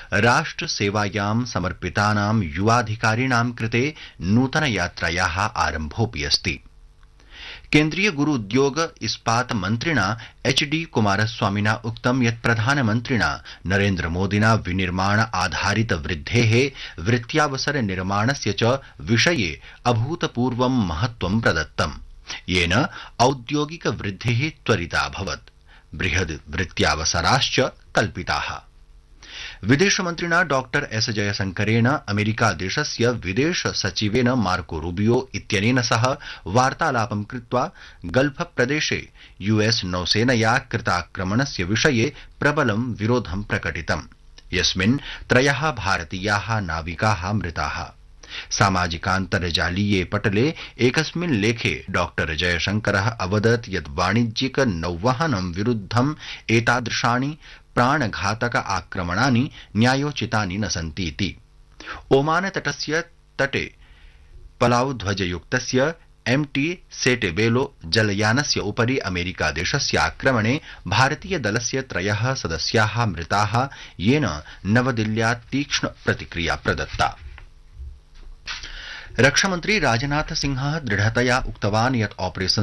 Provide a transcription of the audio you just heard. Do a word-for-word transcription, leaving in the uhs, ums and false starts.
राष्ट्रसेवायां समर्पितानां युवाधिकारिणां कृते नूतनयात्रायाः आरम्भोऽपि अस्ति। केन्द्रीय गुरु उद्योग इस्पात मन्त्रिणा एच डी कुमारस्वामिना उक्तं यत् प्रधानमन्त्रिणा नरेन्द्रमोदिना विनिर्माण आधारित वृद्धेः वृत्त्यावसर निर्माणस्य च विषये अभूतपूर्वं महत्त्वं प्रदत्तम्, येन औद्योगिक वृद्धिः त्वरिता अभवत्, बृहद् वृत्त्यावसराश्च कल्पिताः। विदेशमन्त्रिणा डॉक्टर एस जयशंकरेण अमेरिकादेशस्य विदेश सचिवेन मार्को रूबियो इत्यनेन सह वार्तालापं कृत्वा गल्फ प्रदेशे यूएस नौसेनया कृताक्रमणस्य विषये प्रबलं विरोधं प्रकटितम्, यस्मिन् त्रयः भारतीयाः नाविकाः मृताः। सामाजिकान्तर्जालीये पटले एकस्मिन् लेखे डॉक्टर जयशंकरः अवदत् यत् वाणिज्यिक नौवहनं विरुद्धं एतादृशानि प्राणघातक आक्रमणानि न्यायोचितानि न सन्तीति। ओमान तटस्य तटे पलाउ ध्वजयुक्तस्य एम टी सेटेबेलो जलयानस्य उपरि अमेरिकादेशस्य आक्रमणे भारतीयदलस्य त्रयः सदस्याः मृताः, येन नवदिल्ल्या तीक्ष्ण प्रतिक्रिया प्रदत्ता। रक्षामन्त्री राजनाथ सिंहः दृढतया उक्तवान् यत् ऑपरेशन